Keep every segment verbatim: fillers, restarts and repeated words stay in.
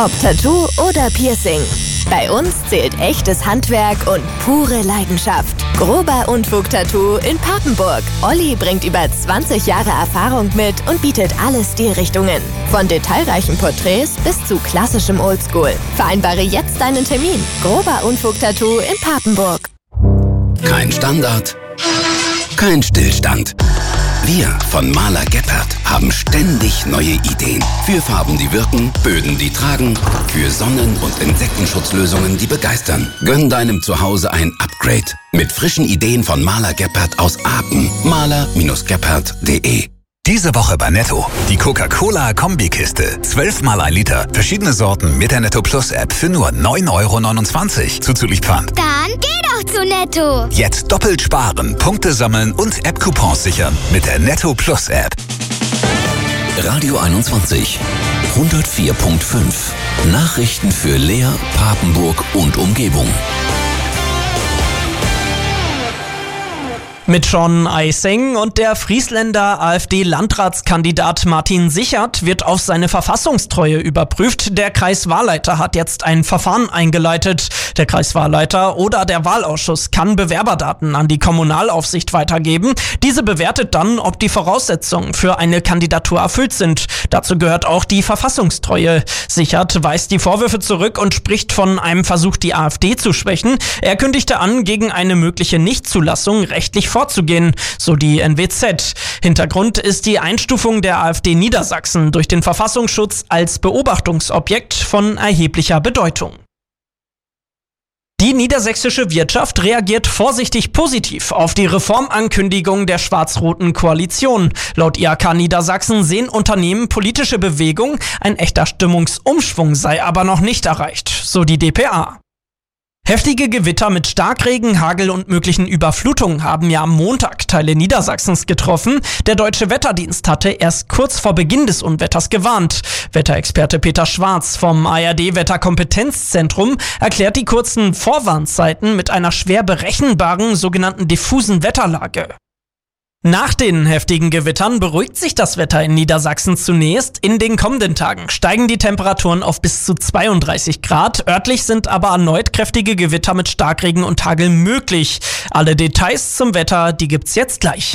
Ob Tattoo oder Piercing. Bei uns zählt echtes Handwerk und pure Leidenschaft. Grober Unfug-Tattoo in Papenburg. Olli bringt über zwanzig Jahre Erfahrung mit und bietet alle Stilrichtungen. Von detailreichen Porträts bis zu klassischem Oldschool. Vereinbare jetzt deinen Termin. Grober Unfug-Tattoo in Papenburg. Kein Standard, kein Stillstand. Wir von Maler Gebhardt haben ständig neue Ideen. Für Farben, die wirken, Böden, die tragen, für Sonnen- und Insektenschutzlösungen, die begeistern. Gönn deinem Zuhause ein Upgrade mit frischen Ideen von Maler Gebhardt aus Aachen. maler Gebhardt punkt de. Diese Woche bei Netto. Die Coca-Cola-Kombikiste. zwölf mal ein Liter. Verschiedene Sorten mit der Netto Plus App für nur neun Euro neunundzwanzig. Zuzüglich Pfand. Dann geh doch zu Netto. Jetzt doppelt sparen, Punkte sammeln und App-Coupons sichern mit der Netto Plus App. Radio einundzwanzig. hundertvier Komma fünf. Nachrichten für Leer, Papenburg und Umgebung. Mit Sean Eising und der Friesländer AfD-Landratskandidat Martin Sichert wird auf seine Verfassungstreue überprüft. Der Kreiswahlleiter hat jetzt ein Verfahren eingeleitet. Der Kreiswahlleiter oder der Wahlausschuss kann Bewerberdaten an die Kommunalaufsicht weitergeben. Diese bewertet dann, ob die Voraussetzungen für eine Kandidatur erfüllt sind. Dazu gehört auch die Verfassungstreue. Sichert weist die Vorwürfe zurück und spricht von einem Versuch, die AfD zu schwächen. Er kündigte an, gegen eine mögliche Nichtzulassung rechtlich vorzugehen, so die N W Z. Hintergrund ist die Einstufung der AfD Niedersachsen durch den Verfassungsschutz als Beobachtungsobjekt von erheblicher Bedeutung. Die niedersächsische Wirtschaft reagiert vorsichtig positiv auf die Reformankündigung der schwarz-roten Koalition. Laut I H K Niedersachsen sehen Unternehmen politische Bewegung, ein echter Stimmungsumschwung sei aber noch nicht erreicht, so die D P A. Heftige Gewitter mit Starkregen, Hagel und möglichen Überflutungen haben ja am Montag Teile Niedersachsens getroffen. Der Deutsche Wetterdienst hatte erst kurz vor Beginn des Unwetters gewarnt. Wetterexperte Peter Schwarz vom A R D-Wetterkompetenzzentrum erklärt die kurzen Vorwarnzeiten mit einer schwer berechenbaren sogenannten diffusen Wetterlage. Nach den heftigen Gewittern beruhigt sich das Wetter in Niedersachsen zunächst. In den kommenden Tagen steigen die Temperaturen auf bis zu zweiunddreißig Grad. Örtlich sind aber erneut kräftige Gewitter mit Starkregen und Hagel möglich. Alle Details zum Wetter, die gibt's jetzt gleich.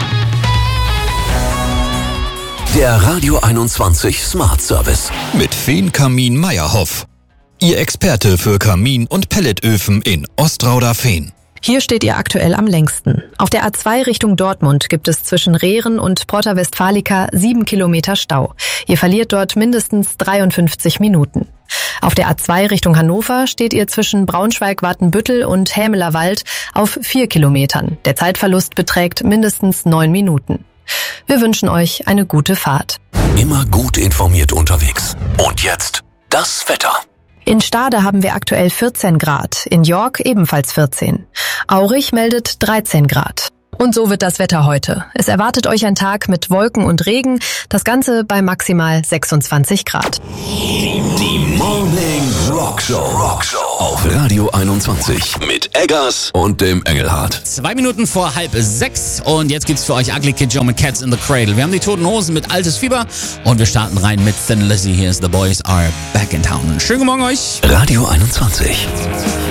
Der Radio einundzwanzig Smart Service mit Feen-Kamin Meierhoff. Ihr Experte für Kamin- und Pelletöfen in Ostrauder-Feen. Hier steht ihr aktuell am längsten. Auf der A zwei Richtung Dortmund gibt es zwischen Rehren und Porta Westfalica sieben Kilometer Stau. Ihr verliert dort mindestens dreiundfünfzig Minuten. Auf der A zwei Richtung Hannover steht ihr zwischen Braunschweig-Watenbüttel und Hämeler Wald auf vier Kilometern. Der Zeitverlust beträgt mindestens neun Minuten. Wir wünschen euch eine gute Fahrt. Immer gut informiert unterwegs. Und jetzt das Wetter. In Stade haben wir aktuell vierzehn Grad, in York ebenfalls vierzehn. Aurich meldet dreizehn Grad. Und so wird das Wetter heute. Es erwartet euch ein Tag mit Wolken und Regen, das Ganze bei maximal sechsundzwanzig Grad. Die Morning Rock Show. Rock Show auf Radio einundzwanzig mit Eggers und dem Engelhardt. Zwei Minuten vor halb sechs und jetzt gibt's für euch Ugly Kid Joe mit Cats in the Cradle. Wir haben die Toten Hosen mit Altes Fieber und wir starten rein mit Thin Lizzy. Here's The Boys Are Back in Town. Schönen guten Morgen euch. Radio einundzwanzig.